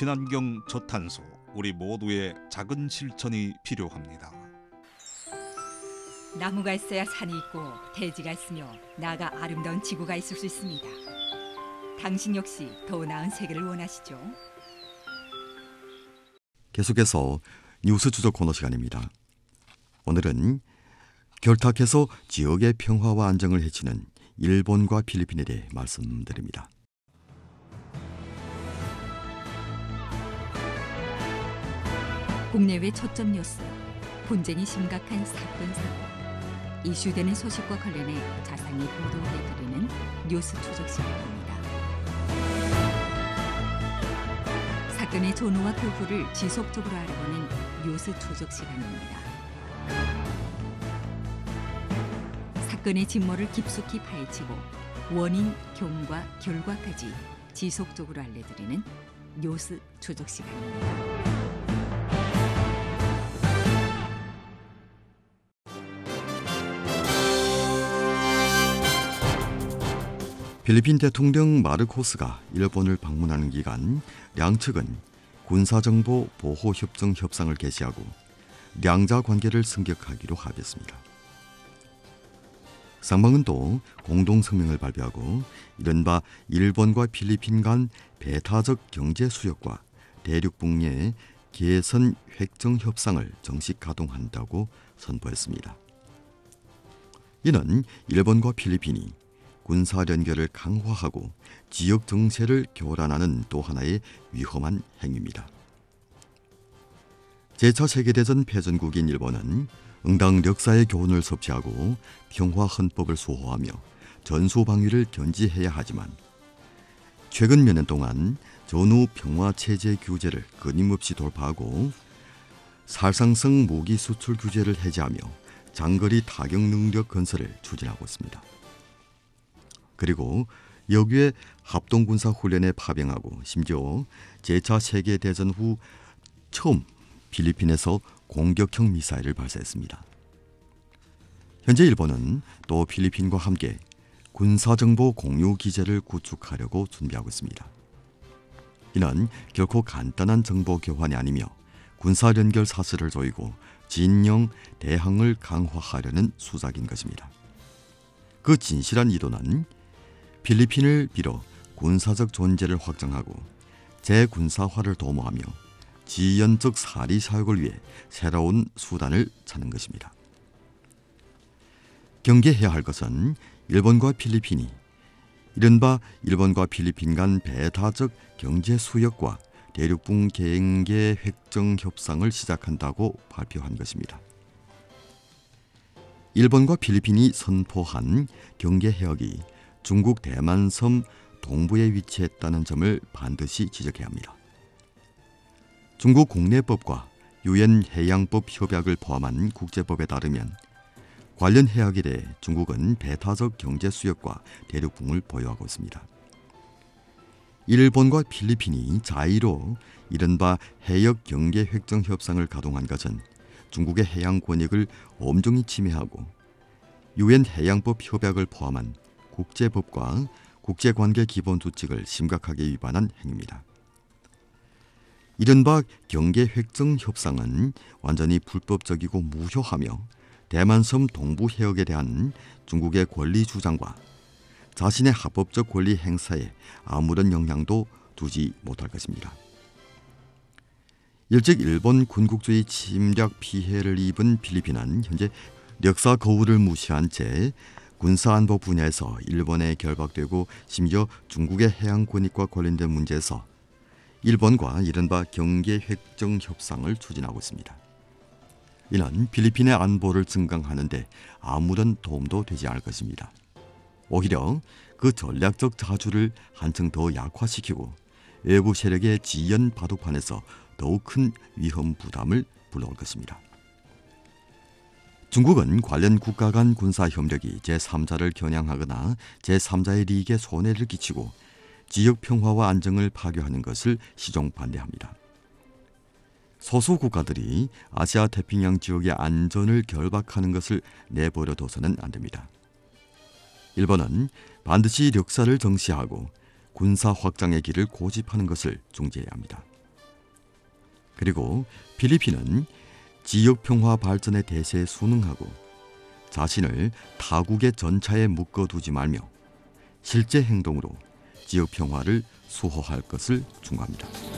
친환경 저탄소, 우리 모두의 작은 실천이 필요합니다. 나무가 있어야 산이 있고 대지가 있으며 나아가 아름다운 지구가 있을 수 있습니다. 당신 역시 더 나은 세계를 원하시죠? 계속해서 뉴스 추적 코너 시간입니다. 오늘은 결탁해서 지역의 평화와 안정을 해치는 일본과 필리핀에 대해 말씀드립니다. 국내외 초점 뉴스, 분쟁이 심각한 사건 사고, 이슈되는 소식과 관련해 자세히 보도해드리는 뉴스 추적 시간입니다. 사건의 전후와 그 후를 지속적으로 알아보는 뉴스 추적 시간입니다. 사건의 진모를 깊숙이 파헤치고 원인, 경과, 결과까지 지속적으로 알려드리는 뉴스 추적 시간입니다. 필리핀 대통령 마르코스가 일본을 방문하는 기간 양측은 군사정보 보호협정 협상을 개시하고 양자 관계를 승격하기로 합의했습니다. 쌍방은 또 공동성명을 발표하고 이른바 일본과 필리핀 간 배타적 경제 수역과 대륙북녀의 개선 획정 협상을 정식 가동한다고 선포했습니다. 이는 일본과 필리핀이 군사 연결을 강화하고 지역 정세를 교란하는 또 하나의 위험한 행위입니다. 제2차 세계대전 패전국인 일본은 응당 역사의 교훈을 섭취하고 평화 헌법을 수호하며 전소방위를 견지해야 하지만 최근 몇 년 동안 전후 평화 체제 규제를 끊임없이 돌파하고 살상성 무기 수출 규제를 해제하며 장거리 타격 능력 건설을 추진하고 있습니다. 그리고 여기에 합동군사 훈련에 파병하고 심지어 제2차 세계대전 후 처음 필리핀에서 공격형 미사일을 발사했습니다. 현재 일본은 또 필리핀과 함께 군사정보 공유 기제를 구축하려고 준비하고 있습니다. 이는 결코 간단한 정보 교환이 아니며 군사 연결 사슬을 조이고 진영 대항을 강화하려는 수작인 것입니다. 그 진실한 의도는 필리핀을 빌어 군사적 존재를 확장하고 재군사화를 도모하며 지연적 사리 사욕을 위해 새로운 수단을 찾는 것입니다. 경계해야 할 것은 일본과 필리핀이 이른바 일본과 필리핀 간 배타적 경제 수역과 대륙붕 경계 획정 협상을 시작한다고 발표한 것입니다. 일본과 필리핀이 선포한 경계 해역이 중국 대만섬 동부에 위치했다는 점을 반드시 지적해야 합니다. 중국 국내법과 유엔 해양법 협약을 포함한 국제법에 따르면 관련 해역에 대해 중국은 배타적 경제 수역과 대륙붕을 보유하고 있습니다. 일본과 필리핀이 자의로 이른바 해역 경계 획정 협상을 가동한 것은 중국의 해양 권익을 엄중히 침해하고 유엔 해양법 협약을 포함한 국제법과 국제관계 기본수칙을 심각하게 위반한 행위입니다. 이른바 경계 획정 협상은 완전히 불법적이고 무효하며 대만섬 동부 해역에 대한 중국의 권리 주장과 자신의 합법적 권리 행사에 아무런 영향도 두지 못할 것입니다. 일찍 일본 군국주의 침략 피해를 입은 필리핀은 현재 역사 거울을 무시한 채 군사안보 분야에서 일본에 결박되고 심지어 중국의 해양 권익과 관련된 문제에서 일본과 이른바 경계 획정 협상을 추진하고 있습니다. 이는 필리핀의 안보를 증강하는 데 아무런 도움도 되지 않을 것입니다. 오히려 그 전략적 자주를 한층 더 약화시키고 외부 세력의 지연 바둑판에서 더욱 큰 위험 부담을 불러올 것입니다. 중국은 관련 국가 간 군사 협력이 제3자를 겨냥하거나 제3자의利益에 손해를 끼치고 지역 평화와 안정을 파괴하는 것을 시종 반대합니다. 소수 국가들이 아시아 태평양 지역의 안전을 결박하는 것을 내버려둬서는 안 됩니다. 일본은 반드시 역사를 정시하고 군사 확장의 길을 고집하는 것을 중지해야 합니다. 그리고 필리핀은 지역 평화 발전의 대세에 순응하고 자신을 타국의 전차에 묶어두지 말며 실제 행동으로 지역 평화를 수호할 것을 충고합니다.